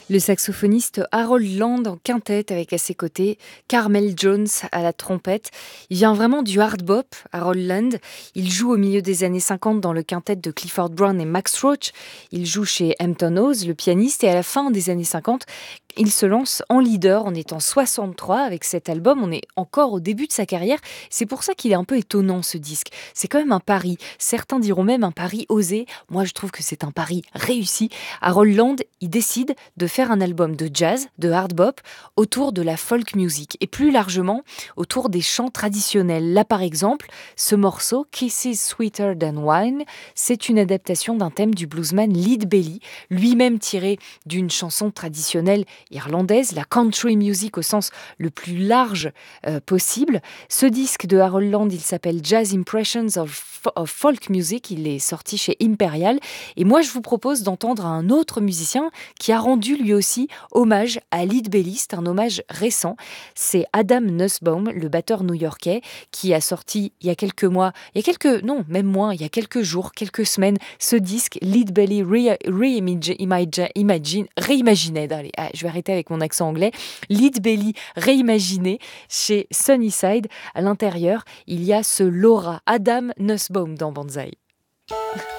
Le saxophoniste Harold Land en quintette avec à ses côtés Carmel Jones à la trompette. Il vient vraiment du hard bop, Harold Land. Il joue au milieu des années 50 dans le quintet de Clifford Brown et Max Roach. Il joue chez Hampton Hawes, le pianiste, et à la fin des années 50, il se lance en leader en étant 63 avec cet album. On est encore au début de sa carrière. C'est pour ça qu'il est un peu étonnant, ce disque. C'est quand même un pari. Certains diront même un pari osé. Moi, je trouve que c'est un pari réussi. Harold Land, il décide de faire un album de jazz, de hard bop, autour de la folk music et plus largement autour des chants traditionnels. Là, par exemple, ce morceau, Kisses Sweeter Than Wine, c'est une adaptation d'un thème du bluesman Lead Belly, lui-même tiré d'une chanson traditionnelle irlandaise, la country music au sens le plus large possible. Ce disque de Harold Land, il s'appelle Jazz Impressions of Folk Music, il est sorti chez Imperial, et moi je vous propose d'entendre un autre musicien qui a rendu lui aussi hommage à Lead Belly. C'est un hommage récent, c'est Adam Nussbaum, le batteur new-yorkais, qui a sorti il y a quelques mois, non, même moins, il y a quelques jours, quelques semaines, ce disque Lead Belly Reimagined. Allez, je vais arrêter avec mon accent anglais. Lead Belly réimaginé chez Sunnyside. À l'intérieur, il y a ce Laura, Adam Nussbaum dans Banzai.